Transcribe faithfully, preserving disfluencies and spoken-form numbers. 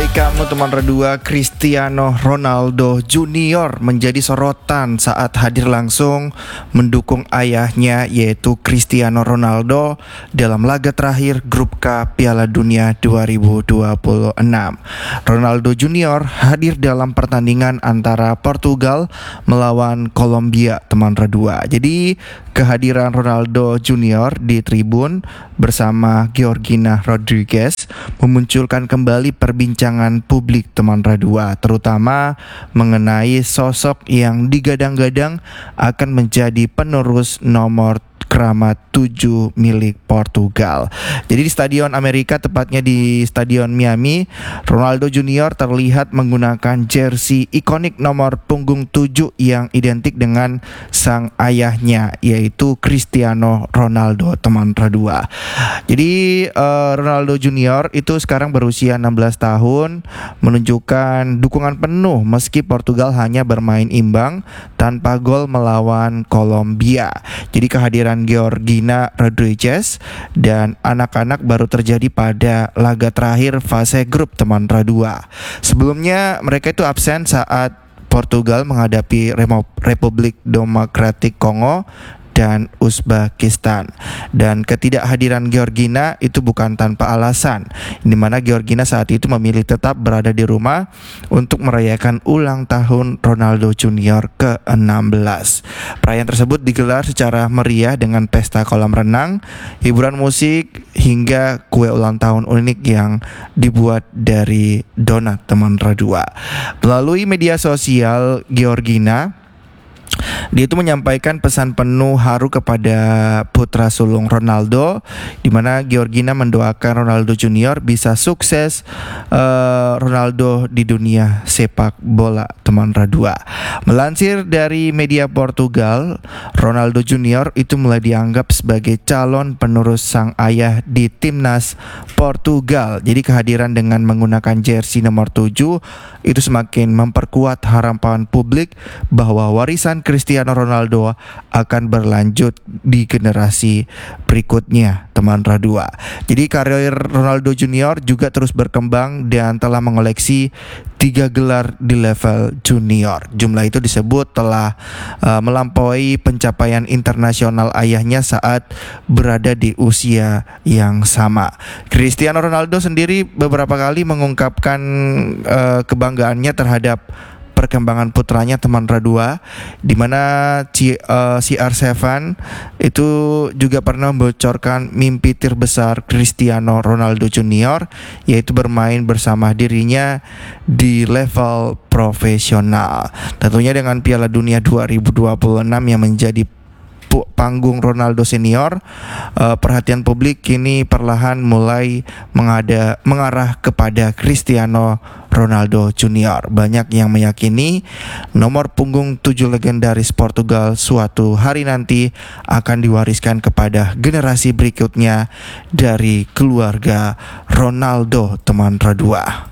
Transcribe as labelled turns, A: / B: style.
A: kamu teman Redua, Cristiano Ronaldo Junior menjadi sorotan saat hadir langsung mendukung ayahnya yaitu Cristiano Ronaldo dalam laga terakhir Grup K Piala Dunia dua ribu dua puluh enam. Ronaldo Junior hadir dalam pertandingan antara Portugal melawan Kolombia teman Redua. Jadi kehadiran Ronaldo Junior di tribun bersama Georgina Rodriguez memunculkan kembali perbincangan publik teman Redua, terutama mengenai sosok yang digadang-gadang akan menjadi penerus nomor keramat tujuh milik Portugal. Jadi di Stadion Amerika, tepatnya di Stadion Miami, Ronaldo Junior terlihat menggunakan jersey ikonik nomor punggung tujuh yang identik dengan sang ayahnya yaitu Cristiano Ronaldo teman Redua. Jadi uh, Ronaldo Junior itu sekarang berusia enam belas tahun, menunjukkan dukungan penuh meski Portugal hanya bermain imbang tanpa gol melawan Kolombia. Jadi kehadiran Georgina Rodriguez dan anak-anak baru terjadi pada laga terakhir fase grup teman Redua. Sebelumnya mereka itu absen saat Portugal menghadapi Republik Demokratik Kongo dan Uzbekistan. Dan ketidakhadiran Georgina itu bukan tanpa alasan, di mana Georgina saat itu memilih tetap berada di rumah untuk merayakan ulang tahun Ronaldo Junior ke enam belas. Perayaan tersebut digelar secara meriah dengan pesta kolam renang, hiburan musik, hingga kue ulang tahun unik yang dibuat dari donat teman Redua. Melalui media sosial Georgina, dia itu menyampaikan pesan penuh haru kepada putra sulung Ronaldo, di mana Georgina mendoakan Ronaldo Junior bisa sukses uh, Ronaldo di dunia sepak bola teman Redua. Melansir dari media Portugal, Ronaldo Junior itu mulai dianggap sebagai calon penerus sang ayah di timnas Portugal. Jadi kehadiran dengan menggunakan jersey nomor tujuh itu semakin memperkuat harapan publik bahwa warisan Cristiano Ronaldo akan berlanjut di generasi berikutnya teman Redua. Jadi karir Ronaldo Junior juga terus berkembang dan telah mengoleksi tiga gelar di level junior. Jumlah itu disebut telah uh, melampaui pencapaian internasional ayahnya saat berada di usia yang sama. Cristiano Ronaldo sendiri beberapa kali mengungkapkan uh, kebanggaannya terhadap perkembangan putranya teman Redua, di mana C, uh, C R tujuh itu juga pernah membocorkan mimpi terbesar Cristiano Ronaldo Junior, yaitu bermain bersama dirinya di level profesional. Tentunya dengan Piala Dunia dua ribu dua puluh enam yang menjadi panggung Ronaldo senior, uh, perhatian publik kini perlahan mulai mengada, mengarah kepada Cristiano Ronaldo Junior. Banyak yang meyakini nomor punggung tujuh legendaris Portugal suatu hari nanti akan diwariskan kepada generasi berikutnya dari keluarga Ronaldo teman Redua.